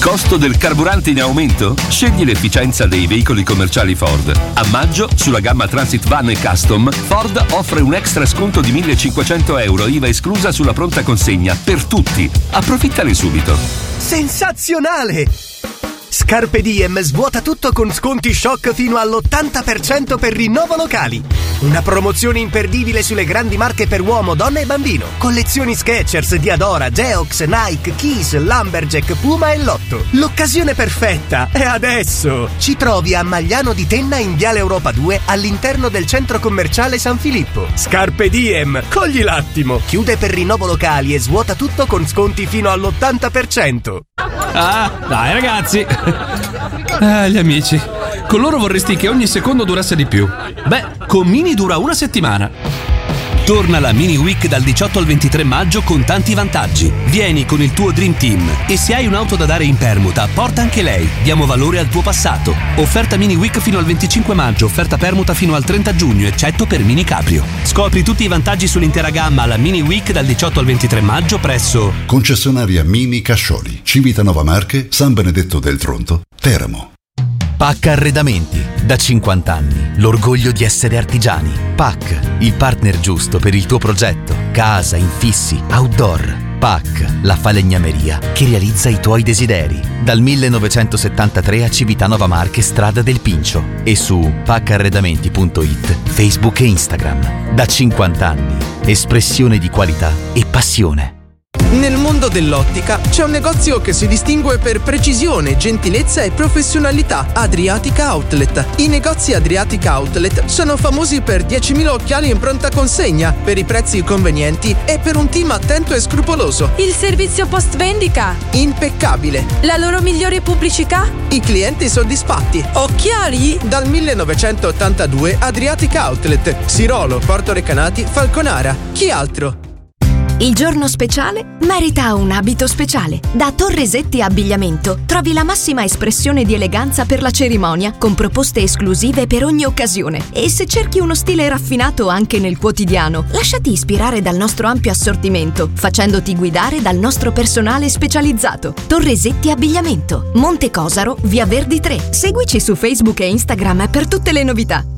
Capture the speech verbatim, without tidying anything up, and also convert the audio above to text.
Costo del carburante in aumento? Scegli l'efficienza dei veicoli commerciali Ford. A maggio, sulla gamma Transit Van e Custom, Ford offre un extra sconto di millecinquecento euro, I V A esclusa sulla pronta consegna, per tutti. Approfittane subito. Sensazionale! Scarpe Diem svuota tutto con sconti shock fino all'ottanta per cento per rinnovo locali. Una promozione imperdibile sulle grandi marche per uomo, donna e bambino. Collezioni Skechers, Diadora, Geox, Nike, Kiss, Lumberjack, Puma e Lotto. L'occasione perfetta è adesso! Ci trovi a Magliano di Tenna in Viale Europa due all'interno del centro commerciale San Filippo. Scarpe Diem, cogli l'attimo! Chiude per rinnovo locali e svuota tutto con sconti fino all'ottanta per cento. Ah, dai ragazzi! Ah, gli amici. Con loro vorresti che ogni secondo durasse di più. Beh, con Mini dura una settimana. Torna la Mini Week dal diciotto al ventitré maggio con tanti vantaggi. Vieni con il tuo Dream Team e se hai un'auto da dare in permuta, porta anche lei. Diamo valore al tuo passato. Offerta Mini Week fino al venticinque maggio, offerta permuta fino al trenta giugno, eccetto per Mini Caprio. Scopri tutti i vantaggi sull'intera gamma alla Mini Week dal diciotto al ventitré maggio presso Concessionaria Mini Cascioli, Civitanova Marche, San Benedetto del Tronto, Teramo. P A C Arredamenti, da cinquanta anni, l'orgoglio di essere artigiani. P A C, il partner giusto per il tuo progetto, casa, infissi, outdoor. P A C, la falegnameria che realizza i tuoi desideri. Dal millenovecentosettantatré a Civitanova Marche, strada del Pincio, e su pacarredamenti punto it, Facebook e Instagram. Da cinquanta anni, espressione di qualità e passione. Nel mondo dell'ottica c'è un negozio che si distingue per precisione, gentilezza e professionalità: Adriatica Outlet. I negozi Adriatica Outlet sono famosi per diecimila occhiali in pronta consegna, per i prezzi convenienti e per un team attento e scrupoloso. Il servizio post vendita impeccabile. La loro migliore pubblicità? I clienti soddisfatti. Occhiali? Dal millenovecentottantadue Adriatica Outlet, Sirolo, Porto Recanati, Falconara. Chi altro? Il giorno speciale merita un abito speciale. Da Torresetti Abbigliamento trovi la massima espressione di eleganza per la cerimonia, con proposte esclusive per ogni occasione. E se cerchi uno stile raffinato anche nel quotidiano, lasciati ispirare dal nostro ampio assortimento, facendoti guidare dal nostro personale specializzato. Torresetti Abbigliamento, Monte Cosaro, Via Verdi tre. Seguici su Facebook e Instagram per tutte le novità.